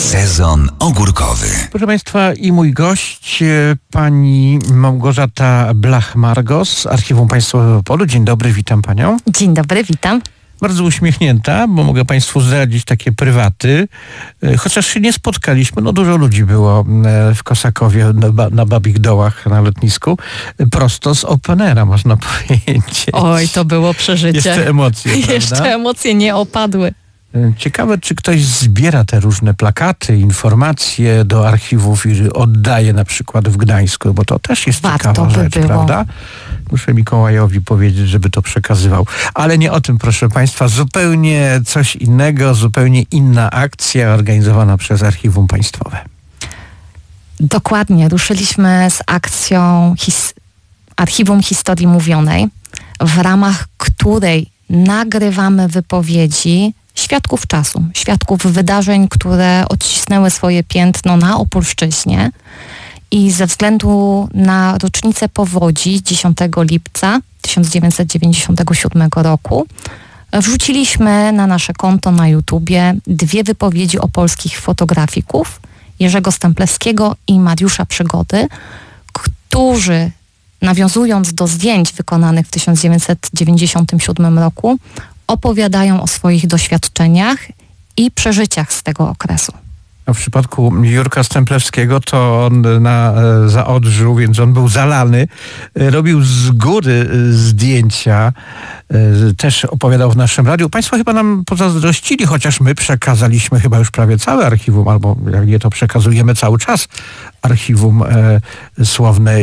Sezon ogórkowy. Proszę Państwa, i mój gość, pani Małgorzata Blach-Margos z Archiwum Państwowego w Opolu. Dzień dobry, witam panią. Dzień dobry, witam. Bardzo uśmiechnięta, bo mogę Państwu zdradzić takie prywaty. Chociaż się nie spotkaliśmy, no dużo ludzi było w Kosakowie, na Babich Dołach, na lotnisku. Prosto z Openera, można powiedzieć. Oj, to było przeżycie. Jeszcze emocje, prawda? Jeszcze emocje nie opadły. Ciekawe, czy ktoś zbiera te różne plakaty, informacje do archiwów i oddaje na przykład w Gdańsku, bo to też jest ciekawa rzecz, prawda? Muszę Mikołajowi powiedzieć, żeby to przekazywał. Ale nie o tym, proszę Państwa. Zupełnie coś innego, zupełnie inna akcja organizowana przez Archiwum Państwowe. Dokładnie. Ruszyliśmy z akcją Archiwum Historii Mówionej, w ramach której nagrywamy wypowiedzi świadków czasu, świadków wydarzeń, które odcisnęły swoje piętno na Opolszczyźnie. I ze względu na rocznicę powodzi 10 lipca 1997 roku wrzuciliśmy na nasze konto na YouTubie 2 wypowiedzi opolskich fotografików, Jerzego Stemplewskiego i Mariusza Przygody, którzy, nawiązując do zdjęć wykonanych w 1997 roku, opowiadają o swoich doświadczeniach i przeżyciach z tego okresu. W przypadku Jurka Stemplewskiego to on na Zaodrzu, więc on był zalany, robił z góry zdjęcia, też opowiadał w naszym radiu. Państwo chyba nam pozazdrościli, chociaż my przekazaliśmy chyba już prawie całe archiwum, albo jak nie, to przekazujemy cały czas archiwum słowne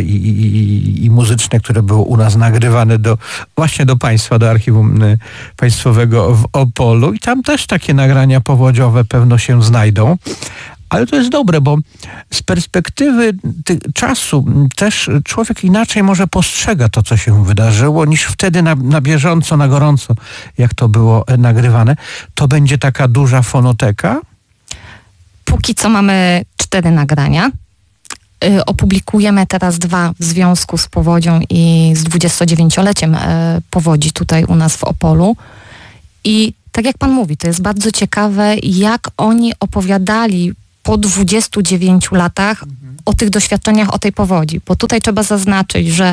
i muzyczne, które było u nas nagrywane właśnie do państwa, do Archiwum Państwowego w Opolu. I tam też takie nagrania powodziowe pewno się znajdą. Ale to jest dobre, bo z perspektywy czasu też człowiek inaczej może postrzega to, co się wydarzyło, niż wtedy na bieżąco, na gorąco, jak to było nagrywane. To będzie taka duża fonoteka? Póki co mamy 4 nagrania. Opublikujemy teraz 2 w związku z powodzią i z 29-leciem powodzi tutaj u nas w Opolu. I tak jak pan mówi, to jest bardzo ciekawe, jak oni opowiadali po 29 latach o tych doświadczeniach, o tej powodzi. Bo tutaj trzeba zaznaczyć, że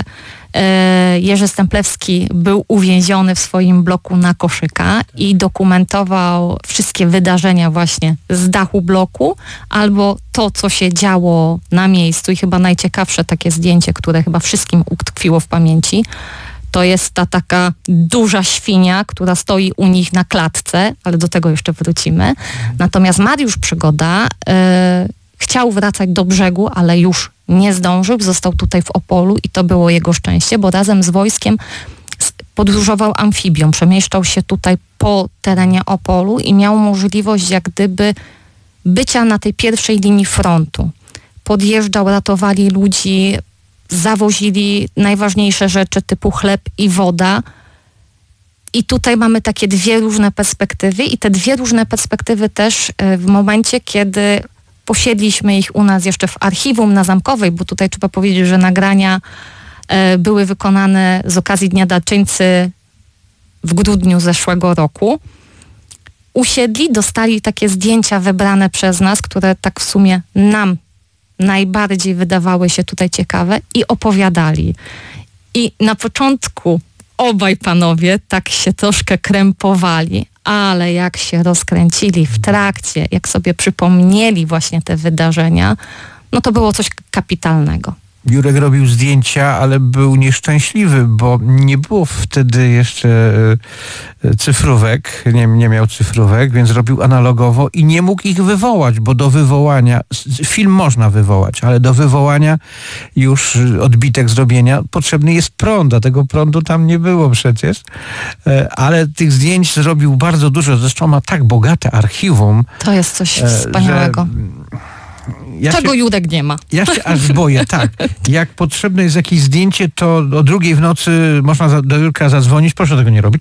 Jerzy Stemplewski był uwięziony w swoim bloku na Koszyka i dokumentował wszystkie wydarzenia właśnie z dachu bloku, albo to, co się działo na miejscu. I chyba najciekawsze takie zdjęcie, które chyba wszystkim utkwiło w pamięci, to jest ta taka duża świnia, która stoi u nich na klatce, ale do tego jeszcze wrócimy. Natomiast Mariusz Przygoda chciał wracać do brzegu, ale już nie zdążył, został tutaj w Opolu i to było jego szczęście, bo razem z wojskiem podróżował amfibią, przemieszczał się tutaj po terenie Opolu i miał możliwość jak gdyby bycia na tej pierwszej linii frontu. Podjeżdżał, ratowali ludzi, zawozili najważniejsze rzeczy typu chleb i woda. I tutaj mamy takie 2 różne perspektywy i te 2 różne perspektywy też w momencie, kiedy posiedliśmy ich u nas jeszcze w archiwum na Zamkowej, bo tutaj trzeba powiedzieć, że nagrania były wykonane z okazji Dnia Darczyńcy w grudniu zeszłego roku. Usiedli, dostali takie zdjęcia wybrane przez nas, które tak w sumie nam najbardziej wydawały się tutaj ciekawe i opowiadali. I na początku obaj panowie tak się troszkę krępowali, ale jak się rozkręcili w trakcie, jak sobie przypomnieli właśnie te wydarzenia, no to było coś kapitalnego. Jurek robił zdjęcia, ale był nieszczęśliwy, bo nie było wtedy jeszcze cyfrówek, nie miał cyfrówek, więc robił analogowo i nie mógł ich wywołać, bo do wywołania, film można wywołać, ale do wywołania już odbitek zrobienia potrzebny jest prąd, a tego prądu tam nie było przecież. Ale tych zdjęć zrobił bardzo dużo, zresztą ma tak bogate archiwum. To jest coś wspaniałego. Czego Jurek nie ma. Ja się aż boję, tak. Jak potrzebne jest jakieś zdjęcie, to o 2:00 w nocy można do Jurka zadzwonić. Proszę tego nie robić.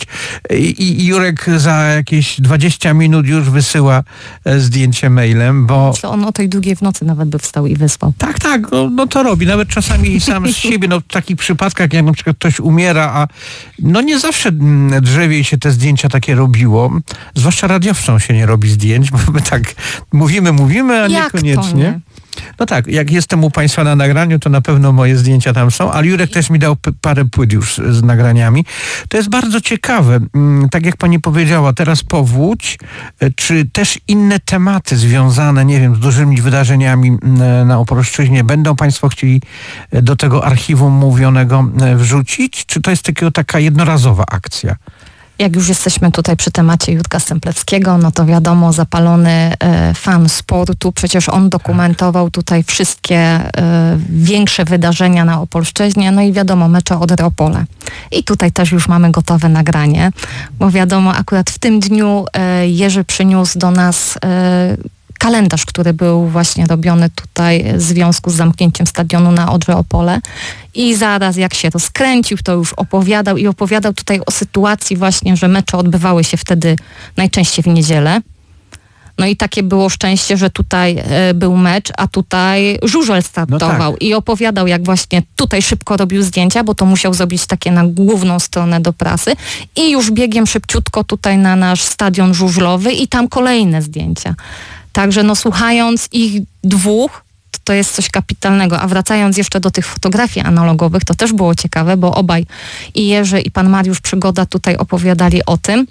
I Jurek za jakieś 20 minut już wysyła zdjęcie mailem, bo... On o tej 2:00 w nocy nawet by wstał i wyspał. Tak, no to robi. Nawet czasami sam z siebie, w takich przypadkach, jak na przykład ktoś umiera, a nie zawsze drzewiej się te zdjęcia takie robiło. Zwłaszcza radiowcom się nie robi zdjęć, bo my tak mówimy, a niekoniecznie. No tak, jak jestem u Państwa na nagraniu, to na pewno moje zdjęcia tam są, ale Jurek też mi dał parę płyt już z nagraniami. To jest bardzo ciekawe. Tak jak Pani powiedziała, teraz powódź, czy też inne tematy związane, nie wiem, z dużymi wydarzeniami na Opolszczyźnie, będą Państwo chcieli do tego archiwum mówionego wrzucić, czy to jest taka jednorazowa akcja? Jak już jesteśmy tutaj przy temacie Jurka Stemplewskiego, no to wiadomo, zapalony fan sportu, przecież on dokumentował tutaj wszystkie większe wydarzenia na Opolszczyźnie, no i wiadomo, mecze Odry Opole. I tutaj też już mamy gotowe nagranie, bo wiadomo, akurat w tym dniu Jerzy przyniósł do nas kalendarz, który był właśnie robiony tutaj w związku z zamknięciem stadionu na Odrze Opole. I zaraz jak się rozkręcił, to już opowiadał tutaj o sytuacji właśnie, że mecze odbywały się wtedy najczęściej w niedzielę. No i takie było szczęście, że tutaj był mecz, a tutaj żużel startował. No tak. I opowiadał, jak właśnie tutaj szybko robił zdjęcia, bo to musiał zrobić takie na główną stronę do prasy. I już biegiem szybciutko tutaj na nasz stadion żużlowy i tam kolejne zdjęcia. Także słuchając ich dwóch, to jest coś kapitalnego. A wracając jeszcze do tych fotografii analogowych, to też było ciekawe, bo obaj, i Jerzy, i pan Mariusz Przygoda tutaj opowiadali o tym,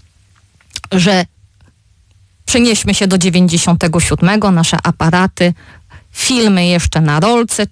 że przenieśmy się do 97, nasze aparaty, filmy jeszcze na rolce,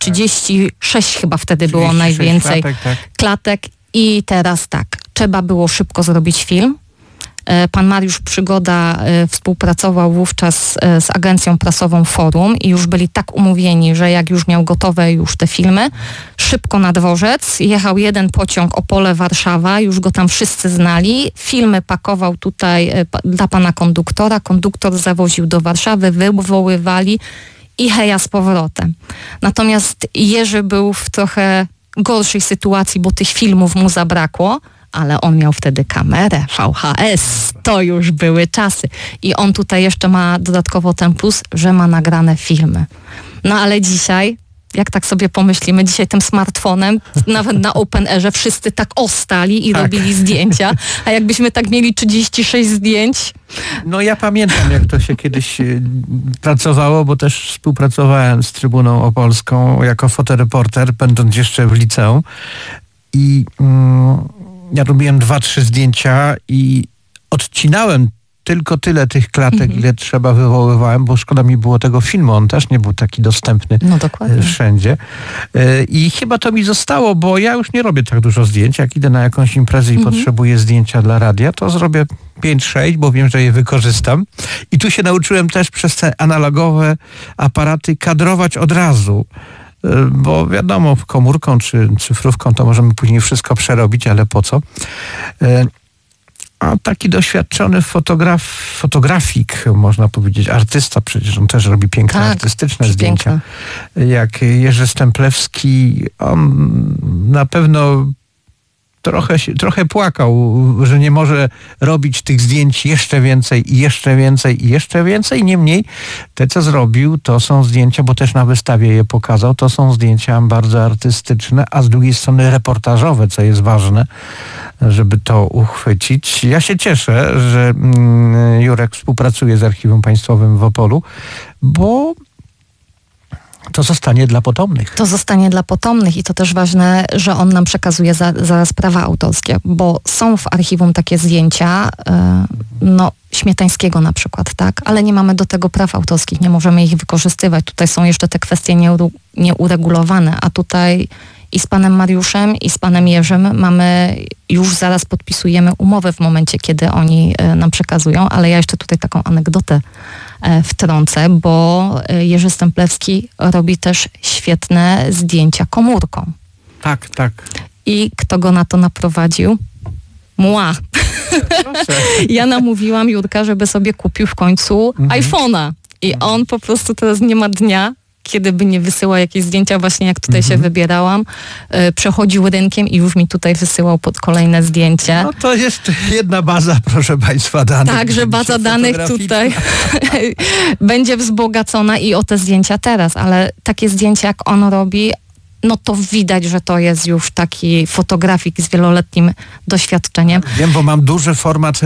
36 chyba wtedy było najwięcej klatek. I teraz tak, trzeba było szybko zrobić film. Pan Mariusz Przygoda współpracował wówczas z agencją prasową Forum i już byli tak umówieni, że jak już miał gotowe już te filmy, szybko na dworzec, jechał jeden pociąg Opole-Warszawa, już go tam wszyscy znali, filmy pakował tutaj dla pana konduktora, konduktor zawoził do Warszawy, wywoływali i heja z powrotem. Natomiast Jerzy był w trochę gorszej sytuacji, bo tych filmów mu zabrakło, ale on miał wtedy kamerę VHS, to już były czasy. I on tutaj jeszcze ma dodatkowo ten plus, że ma nagrane filmy. No ale dzisiaj, jak tak sobie pomyślimy, dzisiaj tym smartfonem, nawet na Open Airze wszyscy tak ostali i robili zdjęcia, a jakbyśmy tak mieli 36 zdjęć. No ja pamiętam, jak to się kiedyś pracowało, bo też współpracowałem z Trybuną Opolską jako fotoreporter, będąc jeszcze w liceum. I ja robiłem 2-3 zdjęcia i odcinałem tylko tyle tych klatek, ile trzeba, wywoływałem, bo szkoda mi było tego filmu, on też nie był taki dostępny wszędzie. I chyba to mi zostało, bo ja już nie robię tak dużo zdjęć. Jak idę na jakąś imprezę i potrzebuję zdjęcia dla radia, to zrobię 5-6, bo wiem, że je wykorzystam. I tu się nauczyłem też przez te analogowe aparaty kadrować od razu. Bo wiadomo, komórką czy cyfrówką to możemy później wszystko przerobić, ale po co? A taki doświadczony fotografik, można powiedzieć, artysta, przecież on też robi piękne, artystyczne zdjęcia. Jak Jerzy Stemplewski, on na pewno trochę płakał, że nie może robić tych zdjęć jeszcze więcej i jeszcze więcej i jeszcze więcej. Niemniej te, co zrobił, to są zdjęcia, bo też na wystawie je pokazał, to są zdjęcia bardzo artystyczne, a z drugiej strony reportażowe, co jest ważne, żeby to uchwycić. Ja się cieszę, że Jurek współpracuje z Archiwum Państwowym w Opolu, bo to zostanie dla potomnych. To zostanie dla potomnych i to też ważne, że on nam przekazuje zaraz prawa autorskie, bo są w archiwum takie zdjęcia, Śmietańskiego na przykład, tak? Ale nie mamy do tego praw autorskich, nie możemy ich wykorzystywać. Tutaj są jeszcze te kwestie nieuregulowane, a tutaj i z panem Mariuszem, i z panem Jerzym już zaraz podpisujemy umowę w momencie, kiedy oni nam przekazują, ale ja jeszcze tutaj taką anegdotę wtrącę, bo Jerzy Stemplewski robi też świetne zdjęcia komórką. Tak. I kto go na to naprowadził? Mła. Ja namówiłam Jurka, żeby sobie kupił w końcu iPhone'a. I on po prostu teraz nie ma dnia, kiedy by nie wysyłał jakieś zdjęcia, właśnie jak tutaj się wybierałam, przechodził rynkiem i już mi tutaj wysyłał kolejne zdjęcia. No to jest jedna baza, proszę Państwa, danych. Także baza danych tutaj będzie wzbogacona i o te zdjęcia teraz, ale takie zdjęcia jak on robi, no to widać, że to jest już taki fotografik z wieloletnim doświadczeniem. Wiem, bo mam duży format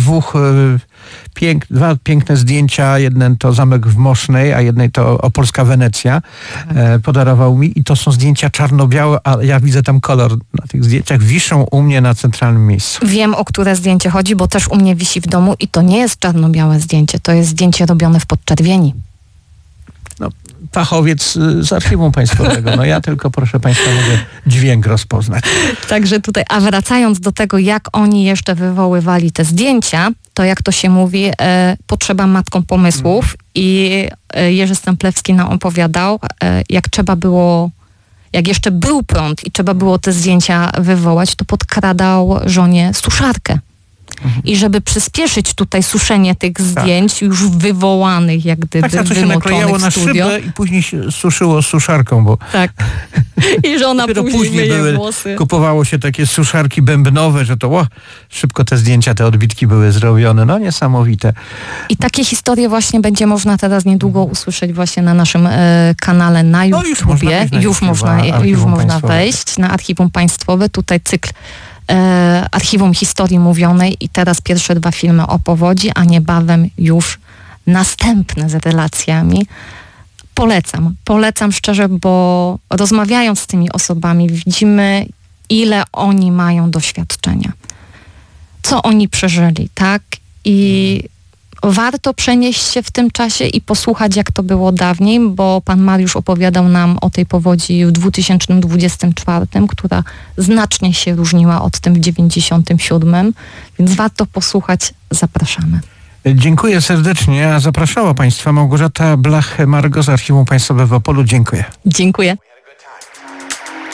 dwa piękne zdjęcia. Jeden to zamek w Mosznej, a jednej to Opolska Wenecja. Podarował mi i to są zdjęcia czarno-białe, a ja widzę tam kolor na tych zdjęciach. Wiszą u mnie na centralnym miejscu. Wiem, o które zdjęcie chodzi, bo też u mnie wisi w domu i to nie jest czarno-białe zdjęcie, to jest zdjęcie robione w podczerwieni. No, fachowiec z archiwum państwowego. No ja tylko, proszę Państwa, mogę dźwięk rozpoznać. Także tutaj, a wracając do tego, jak oni jeszcze wywoływali te zdjęcia, to jak to się mówi, potrzeba matką pomysłów i Jerzy Stemplewski nam opowiadał, jak trzeba było, jak jeszcze był prąd i trzeba było te zdjęcia wywołać, to podkradał żonie suszarkę. I żeby przyspieszyć tutaj suszenie tych zdjęć już wywołanych, jak gdyby tak, to się naklejało na szybę i później się suszyło suszarką, bo tak. I żona później myje włosy. Kupowało się takie suszarki bębnowe, że to szybko te zdjęcia, te odbitki były zrobione. No niesamowite. I takie historie właśnie będzie można teraz niedługo usłyszeć właśnie na naszym kanale na YouTubie. Już można wejść na Archiwum Państwowe. Tutaj cykl Archiwum Historii Mówionej i teraz pierwsze 2 filmy o powodzi, a niebawem już następne z relacjami. Polecam szczerze, bo rozmawiając z tymi osobami widzimy, ile oni mają doświadczenia, co oni przeżyli, tak? I warto przenieść się w tym czasie i posłuchać, jak to było dawniej, bo pan Mariusz opowiadał nam o tej powodzi w 2024, która znacznie się różniła od tym w 97, więc warto posłuchać. Zapraszamy. Dziękuję serdecznie, a zapraszała Państwa Małgorzata Blach-Margo z Archiwum Państwowego w Opolu. Dziękuję. Dziękuję.